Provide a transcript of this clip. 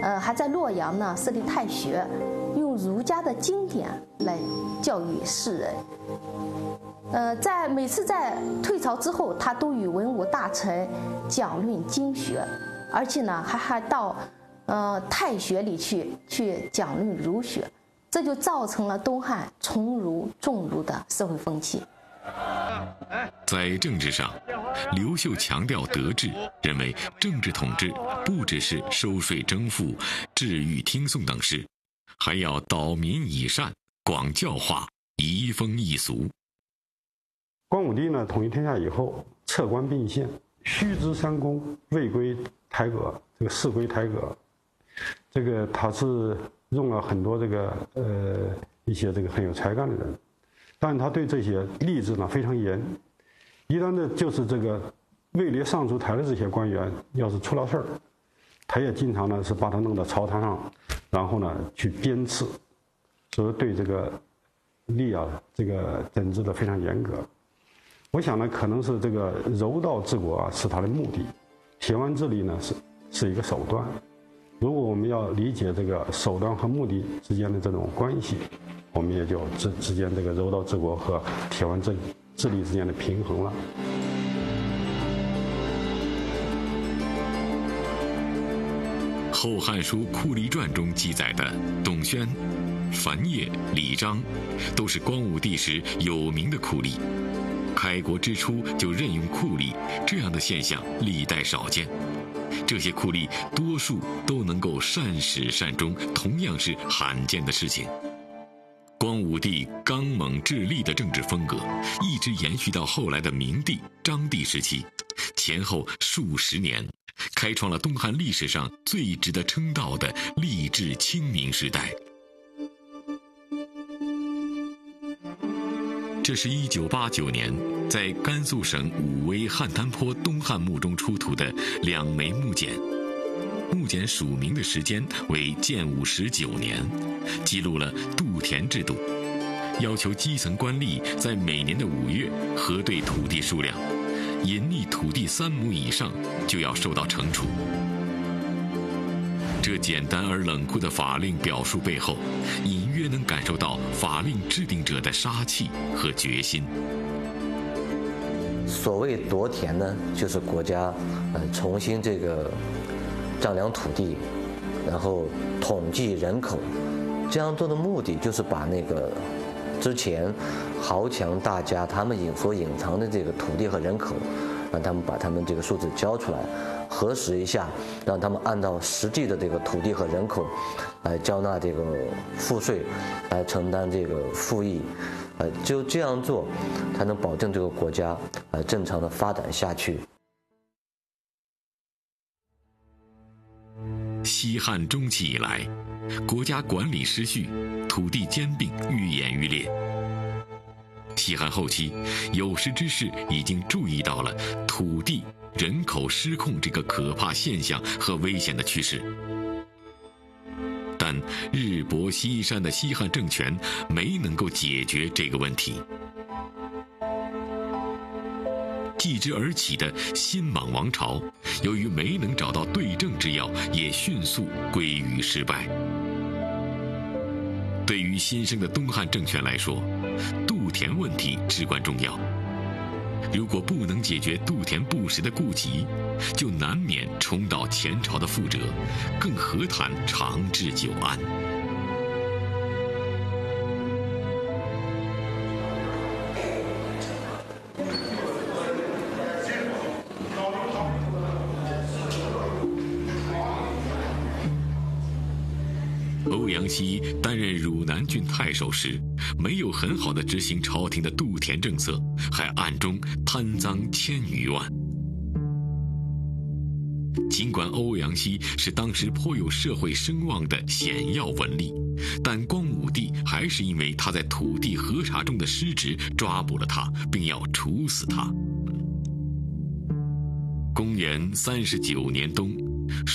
还在洛阳呢设立太学，用儒家的经典来教育世人。每次在退朝之后，他都与文武大臣讲论经学，而且呢还到太学里去讲论儒学，这就造成了东汉崇儒重儒的社会风气。 在政治上，刘秀强调德治，认为政治统治不只是收税征赋、治狱听讼等事，还要导民以善，广教化，移风易俗。 光武帝呢，统一天下以后，撤官并县，虚之三公，未归台阁，这个事归台阁。这个他是用了很多一些很有才干的人，但他对这些吏治呢非常严。一旦呢就是位列上书台的这些官员，要是出了事儿，他也经常呢是把他弄到朝堂上，然后呢去鞭笞，所以对吏整治的非常严格。我想呢，可能是柔道治国是他的目的，铁腕治理呢是一个手段。如果我们要理解手段和目的之间的这种关系，我们也就之间柔道治国和铁腕治理之间的平衡了。 《后汉书·酷吏传》中记载的董宣、樊烨、李章，都是光武帝时有名的酷吏。开国之初就任用酷吏，这样的现象历代少见。这些酷吏多数都能够善始善终，同样是罕见的事情。光武帝刚猛治吏的政治风格，一直延续到后来的明帝、章帝时期，前后数十年，开创了东汉历史上最值得称道的吏治清明时代。这是1989年在甘肃省武威汉滩坡东汉墓中出土的2枚木简，木简署名的时间为建武19年，记录了度田制度，要求基层官吏在每年的5月核对土地数量，隐匿土地3亩以上就要受到惩处。这简单而冷酷的法令表述背后，隐约能感受到法令制定者的杀气和决心。 所谓夺田呢，就是国家重新丈量土地，然后统计人口，这样做的目的就是把之前豪强大家他们所隐藏的土地和人口，让他们把他们数字交出来，核实一下，让他们按照实际的土地和人口来交纳赋税，来承担赋役，只有这样做，才能保证国家正常的发展下去。 西汉中期以来，国家管理失序，土地兼并愈演愈烈。西汉后期，有识之士已经注意到了土地、人口失控这个可怕现象和危险的趋势，但日薄西山的西汉政权没能够解决这个问题。继之而起的新莽王朝，由于没能找到对症之药，也迅速归于失败。对于新生的东汉政权来说，度田问题至关重要。如果不能解决度田不实的痼疾，就难免重蹈前朝的覆辙，更何谈长治久安。欧阳希担任汝南郡太守时，没有很好地执行朝廷的度田政策，还暗中贪赃1000余万。尽管欧阳希是当时颇有社会声望的显要文吏，但光武帝还是因为他在土地核查中的失职抓捕了他，并要处死他。公元39年冬，